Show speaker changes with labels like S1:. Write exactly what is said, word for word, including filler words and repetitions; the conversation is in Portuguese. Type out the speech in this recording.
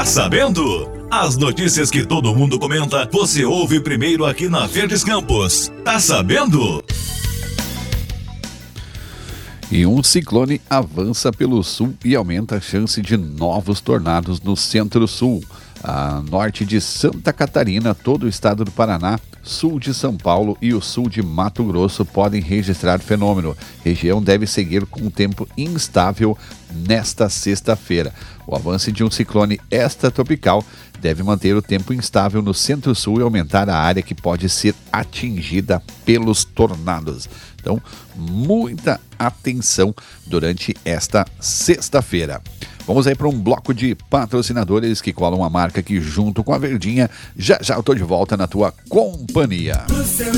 S1: sabendo? As notícias que todo mundo comenta, você ouve primeiro aqui na Verdes Campos. Tá sabendo?
S2: E um ciclone avança pelo sul e aumenta a chance de novos tornados no centro-sul. A norte de Santa Catarina, todo o estado do Paraná, sul de São Paulo e o sul de Mato Grosso podem registrar fenômeno. Região deve seguir com um tempo instável nesta sexta-feira. O avanço de um ciclone extratropical deve manter o tempo instável no centro-sul e aumentar a área que pode ser atingida pelos tornados. Então, muita atenção durante esta sexta-feira. Vamos aí para um bloco de patrocinadores que colam a marca aqui junto com a Verdinha. Já já eu tô de volta na tua companhia.